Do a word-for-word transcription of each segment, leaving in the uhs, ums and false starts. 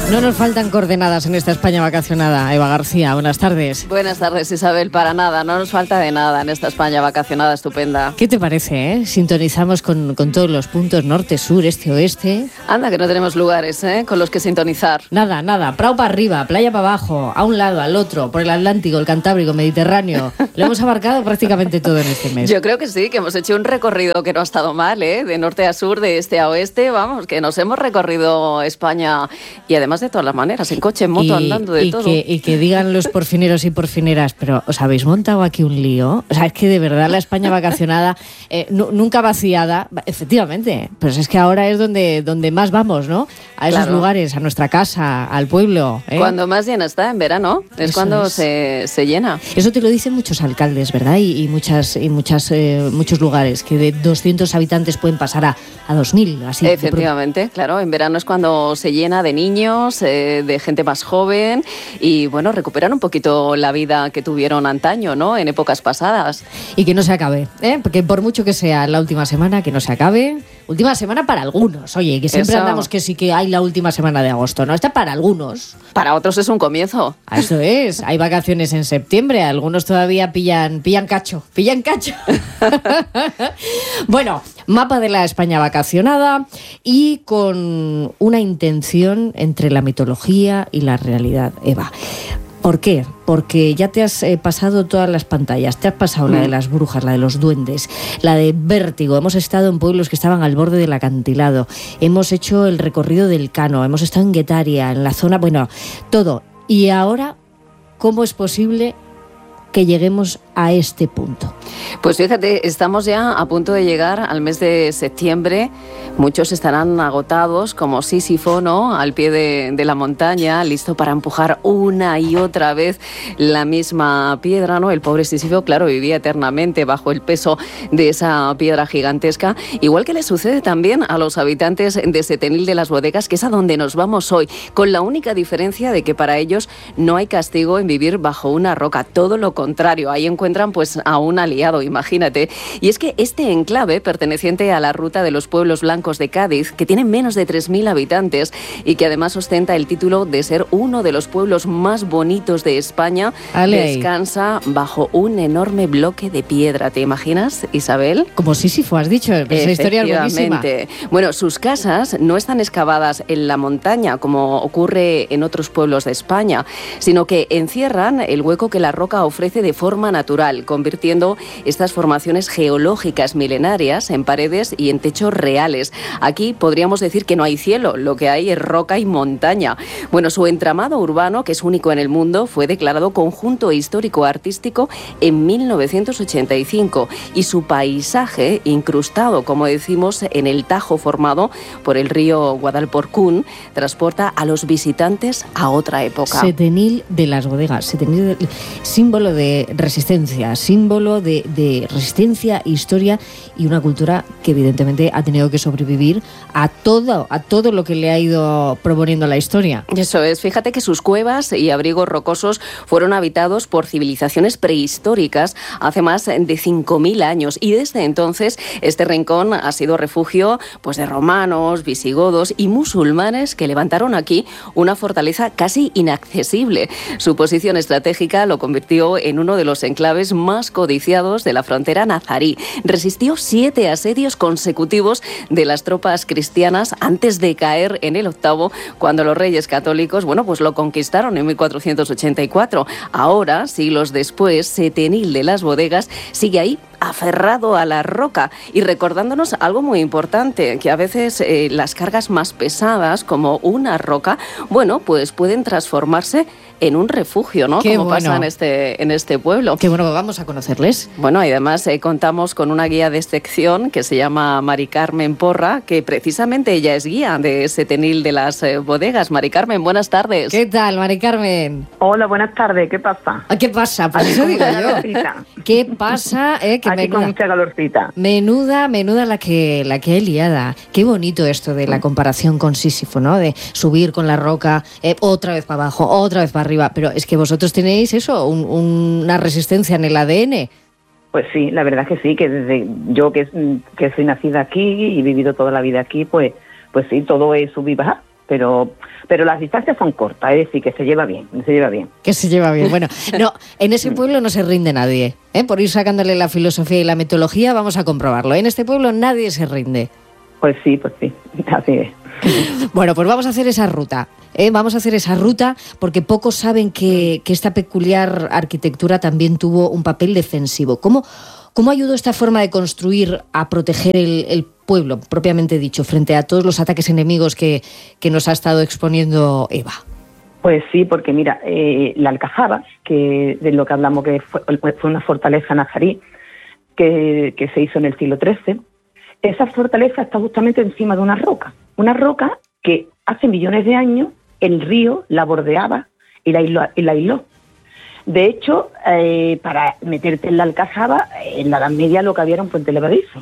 No nos faltan coordenadas en esta España vacacionada. Eva García, buenas tardes. Buenas tardes, Isabel. Para nada, no nos falta de nada en esta España vacacionada estupenda. ¿Qué te parece, eh? Sintonizamos con, con todos los puntos norte, sur, este, oeste. Anda, que no tenemos lugares, ¿eh? Con los que sintonizar. Nada, nada. Prado para arriba, playa para abajo, a un lado, al otro, por el Atlántico, el Cantábrico, Mediterráneo. Lo hemos abarcado prácticamente todo en este mes. Yo creo que sí, que hemos hecho un recorrido que no ha estado mal, ¿eh? De norte a sur, de este a oeste. Vamos, que nos hemos recorrido España y además de todas las maneras, en coche, en moto, y, andando, de y todo. Que, y que digan los porfineros y porfineras, pero ¿os habéis montado aquí un lío? O sea, es que de verdad la España vacacionada, eh, n- nunca vaciada, efectivamente, pues es que ahora es donde, donde más vamos, ¿no? A esos Claro. lugares, a nuestra casa, al pueblo. ¿eh? Cuando más llena está, en verano, es Eso cuando es. Se, se llena. Eso te lo dicen muchos alcaldes, ¿verdad? Y, y muchas, y muchas, eh, muchos lugares, que de doscientos habitantes pueden pasar a, a dos mil, así. de Efectivamente, claro, en verano es cuando se llena de niños, eh, de gente más joven y, bueno, recuperan un poquito la vida que tuvieron antaño, ¿no? En épocas pasadas. Y que no se acabe, ¿eh? Porque por mucho que sea la última semana, que no se acabe. Última semana para algunos, oye, que siempre Eso. andamos que sí que hay la última semana de agosto, ¿no? Esta para algunos. Para otros es un comienzo. Eso es, hay vacaciones en septiembre, algunos todavía pillan, pillan cacho, pillan cacho. Bueno, mapa de la España vacacionada y con una intención entre la mitología y la realidad, Eva. ¿Por qué? Porque ya te has eh, pasado todas las pantallas. Te has pasado mm. la de las brujas, la de los duendes, la de Vértigo. Hemos estado en pueblos que estaban al borde del acantilado. Hemos hecho el recorrido del Cano. Hemos estado en Guetaria, en la zona... Bueno, todo. Y ahora, ¿cómo es posible que lleguemos a este punto? Pues fíjate, estamos ya a punto de llegar al mes de septiembre. Muchos estarán agotados, como Sísifo, ¿no? Al pie de, de la montaña, listo para empujar una y otra vez la misma piedra, ¿no? El pobre Sísifo, claro, vivía eternamente bajo el peso de esa piedra gigantesca. Igual que le sucede también a los habitantes de Setenil de las Bodegas, que es a donde nos vamos hoy, con la única diferencia de que para ellos no hay castigo en vivir bajo una roca. Todo lo contrario, ahí encuentran pues a un aliado, imagínate. Y es que este enclave, perteneciente a la ruta de los pueblos blancos de Cádiz, que tiene menos de tres mil habitantes y que además ostenta el título de ser uno de los pueblos más bonitos de España, Ale. descansa bajo un enorme bloque de piedra. ¿Te imaginas, Isabel? Como Sísifo, has dicho, esa historia es buenísima. Bueno, sus casas no están excavadas en la montaña, como ocurre en otros pueblos de España, sino que encierran el hueco que la roca ofrece de forma natural, convirtiendo estas formaciones geológicas milenarias en paredes y en techos reales. Aquí podríamos decir que no hay cielo, lo que hay es roca y montaña. Bueno, su entramado urbano, que es único en el mundo, fue declarado conjunto histórico-artístico en mil novecientos ochenta y cinco y su paisaje, incrustado, como decimos, en el tajo formado por el río Guadalporcún, transporta a los visitantes a otra época. Setenil de las Bodegas, Setenil, símbolo de resistencia, símbolo de, de resistencia, historia y una cultura que evidentemente ha tenido que sobrevivir a todo, a todo lo que le ha ido proponiendo la historia. Eso es, fíjate que sus cuevas y abrigos rocosos fueron habitados por civilizaciones prehistóricas hace más de cinco mil años y desde entonces este rincón ha sido refugio pues, de romanos, visigodos y musulmanes que levantaron aquí una fortaleza casi inaccesible. Su posición estratégica lo convirtió en uno de los enclaves más codiciados de la frontera nazarí. Resistió siete asedios consecutivos de las tropas cristianas antes de caer en el octavo, cuando los reyes católicos, bueno, pues lo conquistaron en mil cuatrocientos ochenta y cuatro. Ahora, siglos después, Setenil de las Bodegas sigue ahí aferrado a la roca y recordándonos algo muy importante, que a veces eh, las cargas más pesadas, como una roca, bueno, pues pueden transformarse en un refugio, ¿no? Qué Como bueno. pasa en este, en este pueblo. Qué bueno, vamos a conocerles. Bueno, y además eh, contamos con una guía de sección que se llama Mari Carmen Porra, que precisamente ella es guía de Setenil de las eh, Bodegas. Mari Carmen, buenas tardes. ¿Qué tal, Mari Carmen? Hola, buenas tardes, ¿qué pasa? ¿Qué pasa? Pues Aquí eso con digo mucha yo. calorcita. ¿Qué pasa? Eh, que Aquí menuda, con mucha calorcita. menuda, menuda la que la que he liada. Qué bonito esto de la comparación con Sísifo, ¿no? De subir con la roca, eh, otra vez para abajo, otra vez para arriba. Pero es que vosotros tenéis eso, un, una resistencia en el A D N. Pues sí, la verdad es que sí, que desde yo que, que soy nacida aquí y he vivido toda la vida aquí, pues pues sí, todo es sub y baja. pero pero las distancias son cortas, es decir, que se lleva bien, se lleva bien. Que se lleva bien. Bueno, no, en ese pueblo no se rinde nadie, ¿eh? Por ir sacándole la filosofía y la mitología, vamos a comprobarlo. En este pueblo nadie se rinde. Pues sí, pues sí, así es. Bueno, pues vamos a hacer esa ruta, ¿eh? Vamos a hacer esa ruta porque pocos saben que, que esta peculiar arquitectura también tuvo un papel defensivo. ¿Cómo, cómo ayudó esta forma de construir a proteger el, el pueblo, propiamente dicho, frente a todos los ataques enemigos que, que nos ha estado exponiendo Eva? Pues sí, porque mira, eh, la Alcazaba, que de lo que hablamos que fue, fue una fortaleza nazarí que, que se hizo en el siglo trece, esa fortaleza está justamente encima de una roca, una roca que hace millones de años el río la bordeaba y la aisló. Y la aisló. De hecho, eh, para meterte en la Alcazaba, en la Edad Media lo que había era un puente levadizo.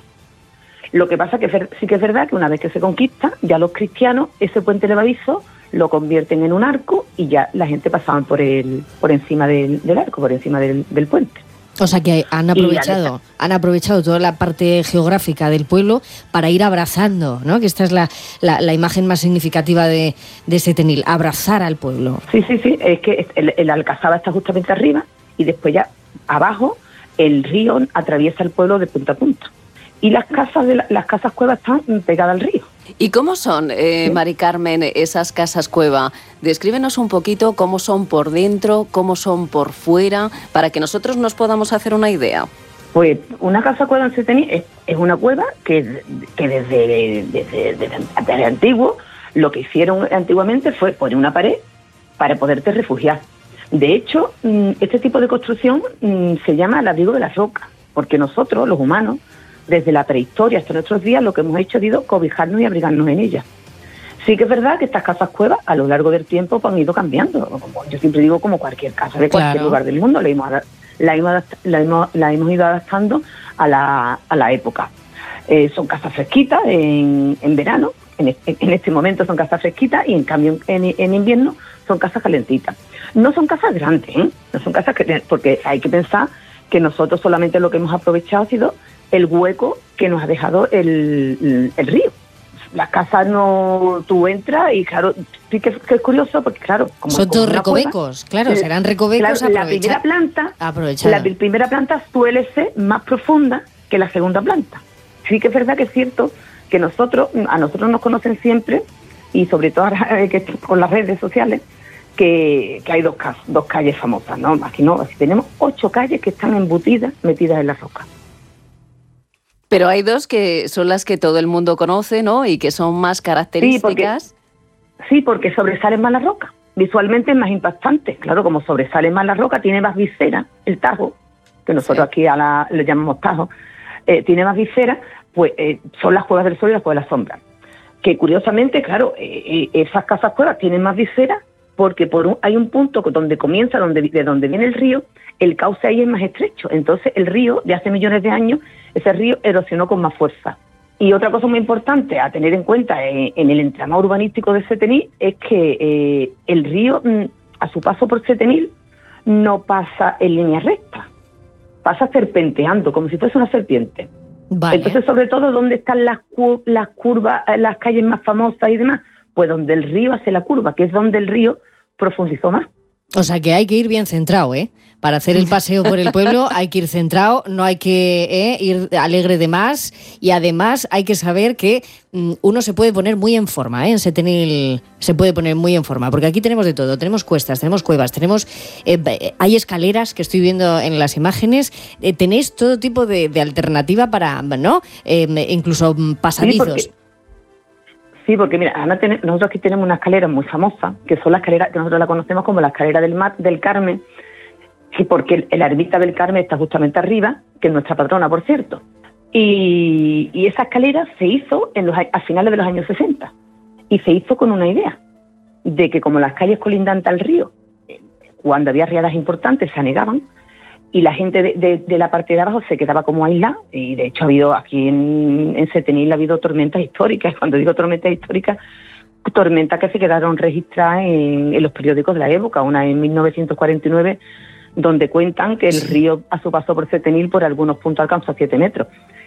Lo que pasa que sí que es verdad que una vez que se conquista, ya los cristianos, ese puente levadizo lo convierten en un arco y ya la gente pasaba por el, por encima del, del arco, por encima del, del puente. O sea que han aprovechado, han aprovechado toda la parte geográfica del pueblo para ir abrazando, ¿no? Que esta es la, la, la imagen más significativa de, de Setenil, abrazar al pueblo. Sí, sí, sí, es que el, el Alcazaba está justamente arriba y después ya abajo el río atraviesa el pueblo de punta a punta. Y las casas de la, las casas cuevas están pegadas al río. ¿Y cómo son, eh, ¿Sí? Mari Carmen, esas casas cueva? Descríbenos un poquito cómo son por dentro, cómo son por fuera, para que nosotros nos podamos hacer una idea. Pues una casa cueva en Setenil es, es una cueva que, que desde, desde, desde, desde antiguo lo que hicieron antiguamente fue poner una pared para poderte refugiar. De hecho, este tipo de construcción se llama el abrigo de las rocas, porque nosotros, los humanos, desde la prehistoria hasta nuestros días, lo que hemos hecho ha sido cobijarnos y abrigarnos en ellas. Sí que es verdad que estas casas cuevas, a lo largo del tiempo, pues, han ido cambiando. Como yo siempre digo, como cualquier casa de cualquier claro. lugar del mundo, la hemos, la hemos, la hemos, la hemos ido adaptando a la, a la época. Eh, son casas fresquitas en, en verano, en, en este momento son casas fresquitas, y en cambio en, en invierno son casas calentitas. No son casas grandes, ¿eh? No son casas que, porque hay que pensar que nosotros solamente lo que hemos aprovechado ha sido el hueco que nos ha dejado el, el, el río. Las casas no... Tú entras y claro, sí que, que es curioso porque claro... Como, son todos recovecos, cueva, claro, serán recovecos. Claro, la primera planta la primera planta suele ser más profunda que la segunda planta. Sí que es verdad que es cierto que nosotros, a nosotros nos conocen siempre, y sobre todo ahora que con las redes sociales, que, que hay dos, dos calles famosas, ¿no? Aquí no, aquí tenemos ocho calles que están embutidas, metidas en la roca. Pero hay dos que son las que todo el mundo conoce, ¿no? Y que son más características. Sí, porque, sí, porque sobresalen más la roca. Visualmente es más impactante. Claro, como sobresale más la roca, tiene más visera, el Tajo, que nosotros sí. aquí a la, le llamamos Tajo, eh, tiene más visera, pues eh, son las cuevas del sol y las cuevas de la sombra. Que curiosamente, claro, eh, eh, esas casas cuevas tienen más visera porque por un, hay un punto donde comienza, donde, de donde viene el río, el cauce ahí es más estrecho. Entonces el río, de hace millones de años, ese río erosionó con más fuerza. Y otra cosa muy importante a tener en cuenta en, en el entramado urbanístico de Setenil es que eh, el río, a su paso por Setenil, no pasa en línea recta, pasa serpenteando, como si fuese una serpiente. Vale. Entonces, sobre todo, ¿dónde están las, cur- las curvas, las calles más famosas y demás? Pues donde el río hace la curva, que es donde el río profundizó más. O sea que hay que ir bien centrado, ¿eh? Para hacer el paseo por el pueblo hay que ir centrado, no hay que ¿eh? ir alegre de más, y además hay que saber que mm, uno se puede poner muy en forma, ¿eh? En Setenil se puede poner muy en forma, porque aquí tenemos de todo, tenemos cuestas, tenemos cuevas, tenemos eh, hay escaleras que estoy viendo en las imágenes, eh, tenéis todo tipo de, de alternativa para, ¿no? Eh, incluso pasadizos. Sí, porque... Sí, porque mira, nosotros aquí tenemos una escalera muy famosa, que son las escaleras que nosotros la conocemos como la escalera del, Mar, del Carmen, y porque la ermita del Carmen está justamente arriba, que es nuestra patrona, por cierto. Y, y esa escalera se hizo en los, a finales de los años sesenta, y se hizo con una idea, de que como las calles colindantes al río, cuando había riadas importantes, se anegaban, y la gente de, de, de la parte de abajo se quedaba como aislada, y de hecho ha habido aquí en, en Setenil ha habido tormentas históricas. Cuando digo tormentas históricas, tormentas que se quedaron registradas en, en los periódicos de la época, una en mil novecientos cuarenta y nueve, donde cuentan que el río a su paso por Setenil por algunos puntos alcanzó siete metros.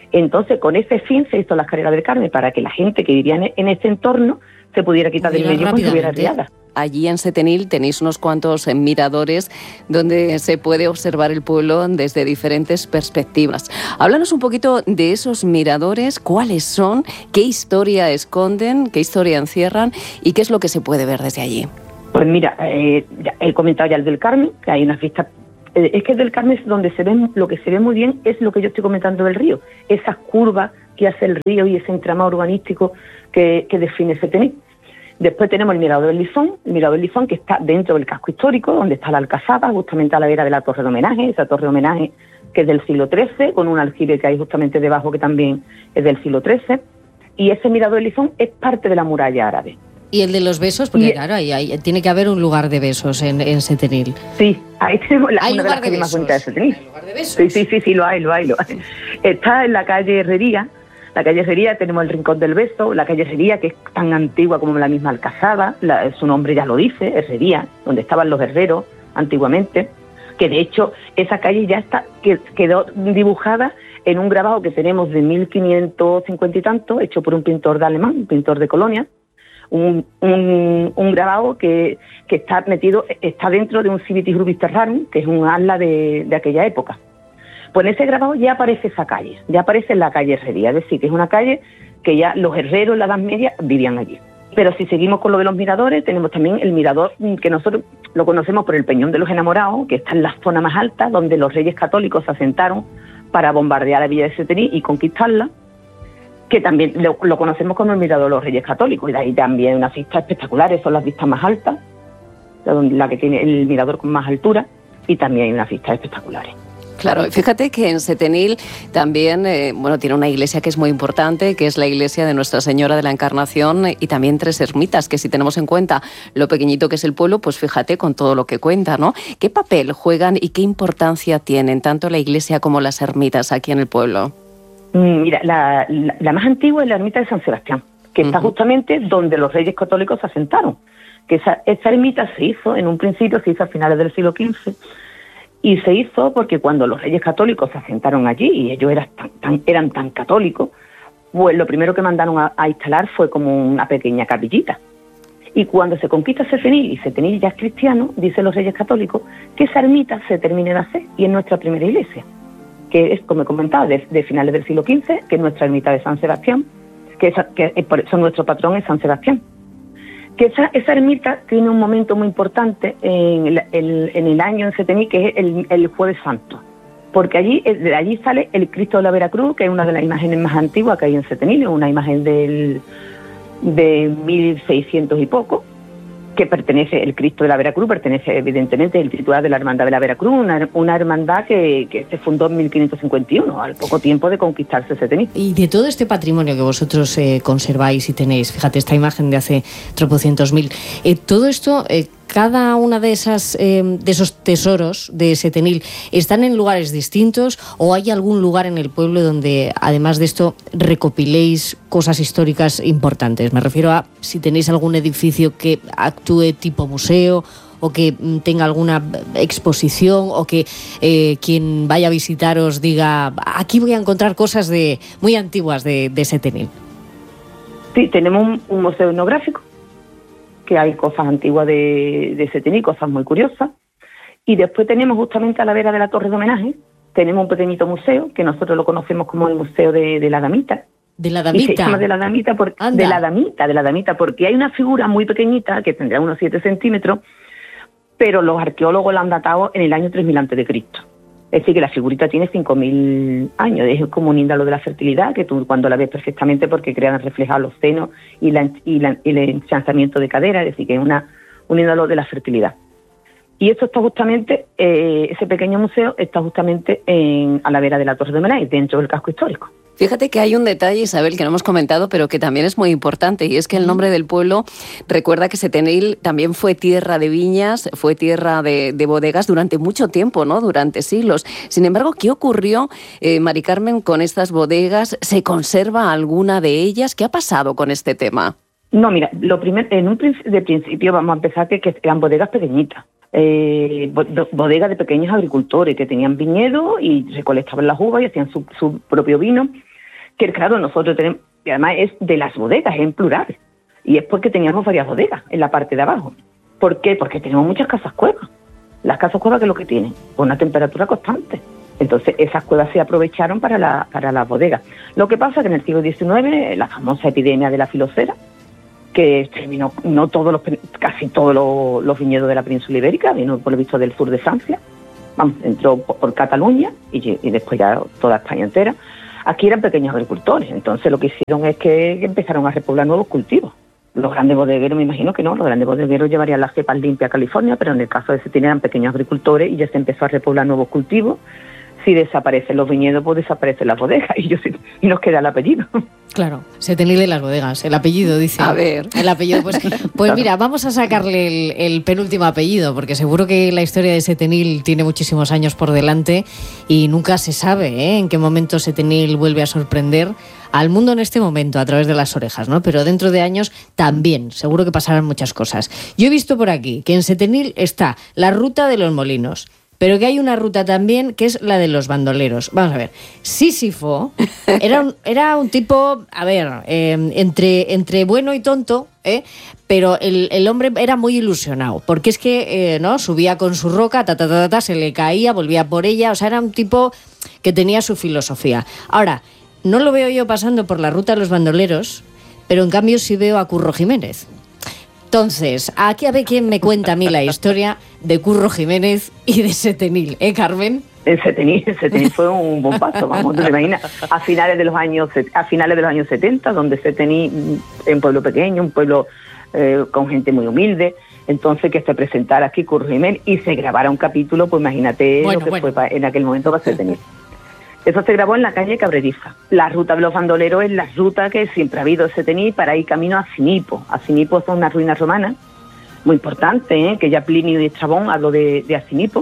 Entonces, con ese fin se hizo la escalera del Carmen, para que la gente que vivía en, en ese entorno se pudiera quitar del medio cuando estuviera riada. Allí en Setenil tenéis unos cuantos miradores donde se puede observar el pueblo desde diferentes perspectivas. Háblanos un poquito de esos miradores, cuáles son, qué historia esconden, qué historia encierran y qué es lo que se puede ver desde allí. Pues mira, eh, ya he comentado ya el del Carmen, que hay unas vistas. Eh, es que el del Carmen, donde se ve, lo que se ve muy bien es lo que yo estoy comentando del río, esas curvas que hace el río y ese entramado urbanístico que, que define Setenil. Después tenemos el Mirador del Lizón, el Mirador del Lizón que está dentro del casco histórico, donde está la Alcazaba, justamente a la vera de la torre de homenaje, esa torre de homenaje que es del siglo trece, con un aljibe que hay justamente debajo que también es del siglo trece, y ese Mirador del Lizón es parte de la muralla árabe. ¿Y el de los besos? Porque y, claro, ahí, ahí tiene que haber un lugar de besos en, en Setenil. Sí, ahí tenemos la, ¿Hay una lugar de las de más bonitas de Setenil. ¿Hay lugar de besos? Sí, sí, sí, sí, lo hay, lo hay, lo hay. Está en la calle Herrería. La calle Herrería, tenemos el Rincón del Beso, la calle Herrería, que es tan antigua como la misma Alcazaba, la, su nombre ya lo dice, Herrería, donde estaban los herreros antiguamente, que de hecho esa calle ya está que, quedó dibujada en un grabado que tenemos de mil quinientos cincuenta y tanto, hecho por un pintor de alemán, un pintor de Colonia, un, un, un grabado que, que está metido, está dentro de un Civitas Rubis Terrarum, que es un atlas de, de aquella época. Pues en ese grabado ya aparece esa calle, ya aparece en la calle Herrería, es decir, que es una calle que ya los herreros en la Edad Media vivían allí. Pero si seguimos con lo de los miradores, tenemos también el mirador que nosotros lo conocemos por el Peñón de los Enamorados, que está en la zona más alta, donde los reyes católicos se asentaron para bombardear la villa de Setenil y conquistarla, que también lo, lo conocemos como el mirador de los reyes católicos, y de ahí también unas vistas espectaculares, son las vistas más altas, la que tiene el mirador con más altura, y también hay unas vistas espectaculares. Claro, fíjate que en Setenil también, eh, bueno, tiene una iglesia que es muy importante, que es la iglesia de Nuestra Señora de la Encarnación, y también tres ermitas, que si tenemos en cuenta lo pequeñito que es el pueblo, pues fíjate con todo lo que cuenta, ¿no? ¿Qué papel juegan y qué importancia tienen tanto la iglesia como las ermitas aquí en el pueblo? Mira, la, la, la más antigua es la ermita de San Sebastián, que uh-huh. está justamente donde los reyes católicos se asentaron. Que esa, esa ermita se hizo, en un principio se hizo a finales del siglo quince, y se hizo porque cuando los reyes católicos se asentaron allí, y ellos eran tan, tan, eran tan católicos, pues lo primero que mandaron a, a instalar fue como una pequeña capillita. Y cuando se conquista Setenil, y Setenil ya es cristiano, dicen los reyes católicos, que esa ermita se termine de hacer, y es nuestra primera iglesia, que es, como he comentado, de, de finales del siglo quince, que es nuestra ermita de San Sebastián, que, es, que es, por eso nuestro patrón es San Sebastián. Que esa, esa ermita tiene un momento muy importante en el, el, en el año en Setenil, que es el, el Jueves Santo, porque allí de allí sale el Cristo de la Veracruz, que es una de las imágenes más antiguas que hay en Setenil, una imagen del, de mil seiscientos y poco, que pertenece, el Cristo de la Veracruz pertenece evidentemente el titular de la Hermandad de la Veracruz, una, una hermandad que, que se fundó en mil quinientos cincuenta y uno, al poco tiempo de conquistarse Setenil. Y de todo este patrimonio que vosotros eh, conserváis y tenéis, fíjate, esta imagen de hace tropocientos mil, eh, todo esto, eh, cada una de esas eh, de esos tesoros de Setenil, ¿están en lugares distintos o hay algún lugar en el pueblo donde, además de esto, recopiléis cosas históricas importantes? Me refiero a si tenéis algún edificio que actúe tipo museo, o que tenga alguna exposición, o que eh, quien vaya a visitaros diga, aquí voy a encontrar cosas de muy antiguas de, de Setenil. Sí, tenemos un, un museo etnográfico, que hay cosas antiguas de, de Setenil, cosas muy curiosas, y después tenemos justamente a la vera de la torre de homenaje, tenemos un pequeñito museo, que nosotros lo conocemos como el Museo de, de la Damita. ¿De la Damita? Y se llama de la Damita, por, de la Damita, de la Damita, porque hay una figura muy pequeñita, que tendrá unos siete centímetros, pero los arqueólogos la han datado en el año tres mil antes de Cristo. Es decir, que la figurita tiene cinco mil años, es como un índalo de la fertilidad, que tú cuando la ves perfectamente porque crean reflejar los senos y, la, y, la, y el ensanchamiento de cadera, es decir, que es una, un índalo de la fertilidad. Y esto está justamente, eh, ese pequeño museo está justamente en, a la vera de la Torre de Homenaje, dentro del casco histórico. Fíjate que hay un detalle, Isabel, que no hemos comentado, pero que también es muy importante, y es que el nombre del pueblo recuerda que Setenil también fue tierra de viñas, fue tierra de, de bodegas durante mucho tiempo, ¿no? Durante siglos. Sin embargo, ¿qué ocurrió, eh, Mari Carmen, con estas bodegas? ¿Se conserva alguna de ellas? ¿Qué ha pasado con este tema? No, mira, lo primero, en un de principio vamos a empezar que, que eran bodegas pequeñitas. Eh, bodegas de pequeños agricultores que tenían viñedo y recolectaban las uvas y hacían su, su propio vino. que claro, nosotros tenemos, y además es de las bodegas, en plural, y es porque teníamos varias bodegas en la parte de abajo. ¿Por qué? Porque tenemos muchas casas cuevas. Las casas cuevas, ¿qué es lo que tienen? Una temperatura constante. Entonces, esas cuevas se aprovecharon para, la, para las bodegas. Lo que pasa es que en el siglo diecinueve, la famosa epidemia de la filocera, que terminó no todos los, casi todos los, los viñedos de la península ibérica, vino por lo visto del sur de Francia, vamos, entró por, por Cataluña y, y después ya toda España entera. Aquí eran pequeños agricultores, entonces lo que hicieron es que empezaron a repoblar nuevos cultivos. Los grandes bodegueros, me imagino que no, los grandes bodegueros llevarían las cepas limpias a California, pero en el caso de Setenil eran pequeños agricultores y ya se empezó a repoblar nuevos cultivos. Si desaparecen los viñedos, pues desaparecen las bodegas y, yo, y nos queda el apellido. Claro, Setenil de las bodegas, el apellido, dice. A ver. El apellido, pues, pues mira, vamos a sacarle el, el penúltimo apellido, porque seguro que la historia de Setenil tiene muchísimos años por delante y nunca se sabe, ¿eh?, en qué momento Setenil vuelve a sorprender al mundo en este momento a través de las orejas, ¿no? Pero dentro de años también, seguro que pasarán muchas cosas. Yo he visto por aquí que en Setenil está la ruta de los molinos, pero que hay una ruta también que es la de los bandoleros. Vamos a ver, Sísifo era un, era un tipo, a ver, eh, entre, entre bueno y tonto, ¿eh? Pero el, el hombre era muy ilusionado, porque es que eh, no subía con su roca, ta, ta, ta, ta, ta, se le caía, volvía por ella, o sea, era un tipo que tenía su filosofía. Ahora, no lo veo yo pasando por la ruta de los bandoleros, pero en cambio sí veo a Curro Jiménez. Entonces, aquí a ver quién me cuenta a mí la historia de Curro Jiménez y de Setenil, ¿eh, Carmen? El Setenil, el Setenil fue un bombazo, vamos, ¿tú te imaginas? A finales de los años, a finales de los años setenta, donde Setenil es un pueblo pequeño, un pueblo eh, con gente muy humilde, entonces que se presentara aquí Curro Jiménez y se grabara un capítulo, pues imagínate bueno, lo que bueno. fue pa, en aquel momento para Setenil. Eso se grabó en la calle Cabreriza. La ruta de los bandoleros es la ruta que siempre ha habido en Setenil para ir camino a Acinipo. Acinipo son unas ruinas romanas muy importantes, ¿eh? Que ya Plinio y Estrabón habló de, de Acinipo.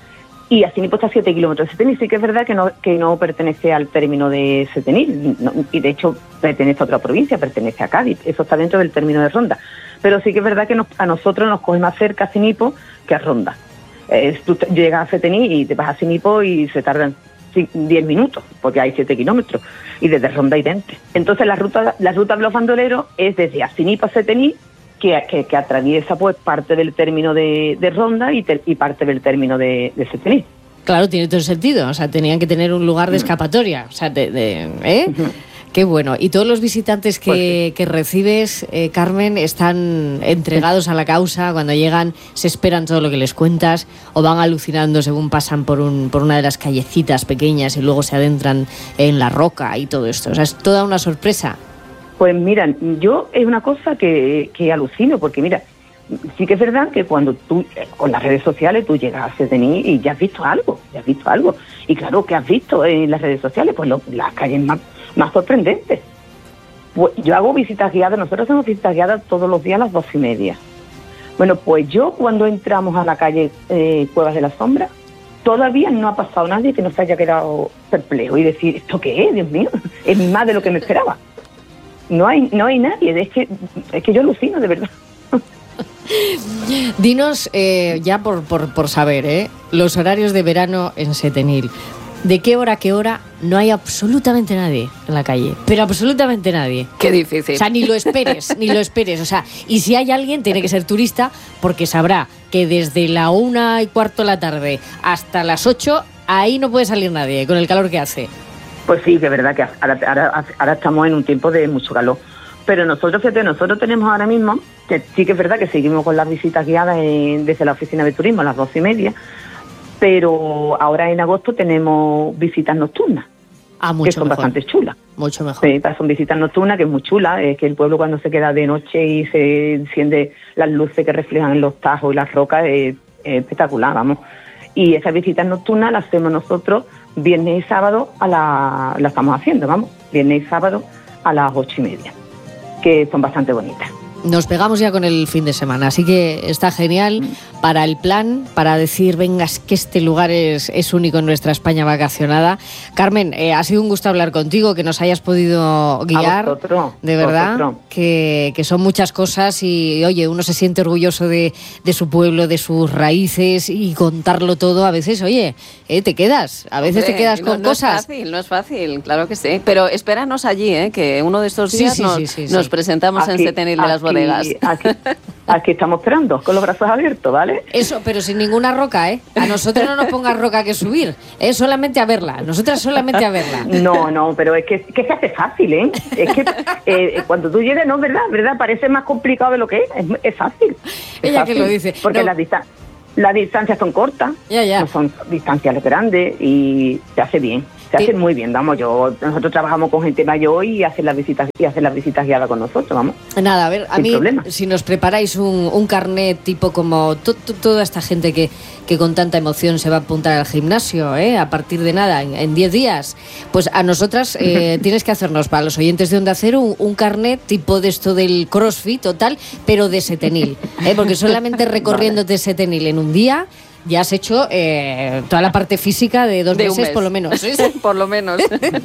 Y Acinipo está a siete kilómetros de Setenil. Sí que es verdad que no, que no pertenece al término de Setenil, no, y de hecho pertenece a otra provincia, pertenece a Cádiz. Eso está dentro del término de Ronda. Pero sí que es verdad que nos, a nosotros nos coge más cerca Acinipo que a Ronda. Eh, tú llegas a Setenil y te vas a Acinipo y se tardan diez minutos, porque hay siete kilómetros, y desde Ronda hay veinte. Entonces la ruta la ruta de los bandoleros es desde Acinipo a Setenil, que, que, que atraviesa pues parte del término de, de Ronda y, te, y parte del término de, de Setenil. Claro, tiene todo el sentido, o sea, tenían que tener un lugar de escapatoria, o sea, de, de, ¿eh? Uh-huh. Qué bueno. Y todos los visitantes que, pues sí. que recibes, eh, Carmen, están entregados a la causa. Cuando llegan, se esperan todo lo que les cuentas o van alucinando según pasan por, un, por una de las callecitas pequeñas y luego se adentran en la roca y todo esto. O sea, es toda una sorpresa. Pues mira, yo es una cosa que, que alucino, porque mira, sí que es verdad que cuando tú, con las redes sociales, tú llegas a Setenil y ya has visto algo, ya has visto algo. Y claro, ¿qué has visto en las redes sociales? Pues lo, las calles más... más sorprendente. Pues yo hago visitas guiadas, nosotros hacemos visitas guiadas todos los días a las dos y media. Bueno, pues yo cuando entramos a la calle eh, Cuevas de la Sombra, todavía no ha pasado nadie que no se haya quedado perplejo y decir, ¿esto qué es? Dios mío, es más de lo que me esperaba. No hay, no hay nadie, es que, es que yo alucino, de verdad. Dinos, eh, ya por, por, por saber, ¿eh? los horarios de verano en Setenil. ¿De qué hora a qué hora no hay absolutamente nadie en la calle? Pero absolutamente nadie. Qué difícil. O sea, ni lo esperes, ni lo esperes. O sea, y si hay alguien, tiene que ser turista, porque sabrá que desde la una y cuarto de la tarde hasta las ocho, ahí no puede salir nadie, con el calor que hace. Pues sí, que es verdad que ahora, ahora, ahora estamos en un tiempo de mucho calor. Pero nosotros, fíjate, nosotros tenemos ahora mismo, que sí que es verdad que seguimos con las visitas guiadas en, desde la oficina de turismo a las doce y media, pero ahora en agosto tenemos visitas nocturnas, ah, mucho que son mejor. Bastante chulas. Mucho mejor. Sí, son visitas nocturnas, que es muy chula, es que el pueblo cuando se queda de noche y se enciende las luces que reflejan en los tajos y las rocas, es, es espectacular, vamos. Y esas visitas nocturnas las hacemos nosotros viernes y sábado, a la, la estamos haciendo, vamos, viernes y sábado a las ocho y media, que son bastante bonitas. nos pegamos ya con el fin de semana, así que está genial para el plan, para decir, venga, es que este lugar es, es único en nuestra España vacacionada. Carmen, eh, ha sido un gusto hablar contigo, que nos hayas podido guiar, vosotros, de verdad, vosotros. que, que son muchas cosas y, oye, uno se siente orgulloso de, de su pueblo, de sus raíces y contarlo todo, a veces, oye, eh, te quedas, a veces Hombre, te quedas no, con no cosas. Es fácil, no es fácil, claro que sí, pero espéranos allí, ¿eh? Que uno de estos días Sí, sí, nos, sí, sí, nos sí. presentamos Aquí, en Setenil de las aquí, Bodegas. Aquí, aquí estamos esperando, con los brazos abiertos, ¿vale? Eso, pero sin ninguna roca, ¿eh? A nosotros no nos pongas roca que subir, es solamente a verla, nosotras solamente a verla. No, no, pero es que, que se hace fácil, ¿eh? Es que eh, cuando tú llegas, no, ¿verdad? ¿verdad? Parece más complicado de lo que es, es, es fácil. Es Ella fácil, que lo dice. Porque No. las, distan- las distancias son cortas, Ya, ya. no son distancias grandes y se hace bien. Se Sí. hace muy bien, vamos, yo nosotros trabajamos con gente mayor y hacen las visitas y hacen las visitas guiadas con nosotros, vamos. Nada, a ver, a Sin mí, problema. si nos preparáis un, un carnet tipo como to- to- toda esta gente que, que con tanta emoción se va a apuntar al gimnasio, ¿eh? A partir de nada, en diez días, pues a nosotras eh, tienes que hacernos, para los oyentes de Onda Cero, un, un carnet tipo de esto del CrossFit total, pero de Setenil, ¿eh? Porque solamente recorriéndote Setenil en un día ya has hecho eh, toda la parte física de dos De un meses mes. por lo menos. Por lo menos.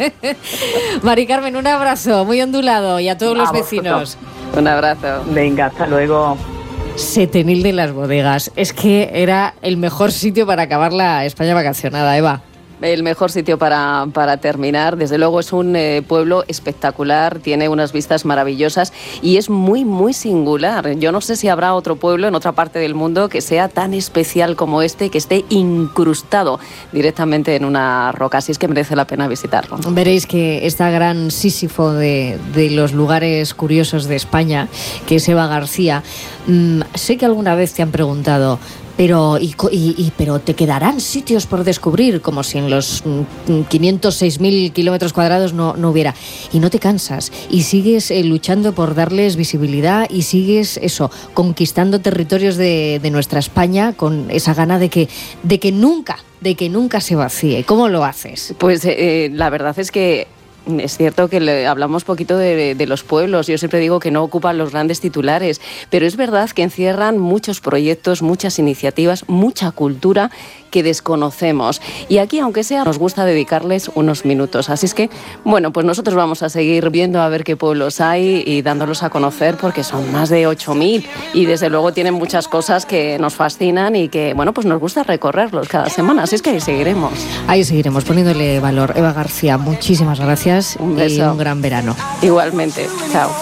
Mari Carmen, un abrazo muy ondulado y a todos A los vosotros. vecinos. Un abrazo. Venga, hasta luego. Setenil de las Bodegas. Es que era el mejor sitio para acabar la España vacacionada, Eva. El mejor sitio para, para terminar. Desde luego es un eh, pueblo espectacular, tiene unas vistas maravillosas y es muy, muy singular. Yo no sé si habrá otro pueblo en otra parte del mundo que sea tan especial como este, que esté incrustado directamente en una roca. Así es que merece la pena visitarlo. Veréis que esta gran Sísifo de, de los lugares curiosos de España, que es Eva García, mmm, sé que alguna vez te han preguntado... Pero, y, y, y, pero te quedarán sitios por descubrir, como si en los mm, quinientos seis mil kilómetros cuadrados no, no hubiera. Y no te cansas, y sigues eh, luchando por darles visibilidad, y sigues eso, conquistando territorios de, de nuestra España con esa gana de que, de que nunca, de que nunca se vacíe. ¿Cómo lo haces? Pues eh, la verdad es que es cierto que le hablamos poquito de, de los pueblos, yo siempre digo que no ocupan los grandes titulares, pero es verdad que encierran muchos proyectos, muchas iniciativas, mucha cultura que desconocemos. Y aquí, aunque sea, nos gusta dedicarles unos minutos. Así es que, bueno, pues nosotros vamos a seguir viendo a ver qué pueblos hay y dándolos a conocer porque son más de ocho mil y desde luego tienen muchas cosas que nos fascinan y que, bueno, pues nos gusta recorrerlos cada semana. Así es que ahí seguiremos. Ahí seguiremos poniéndole valor. Eva García, muchísimas gracias Un y beso. un gran verano. Igualmente. Chao.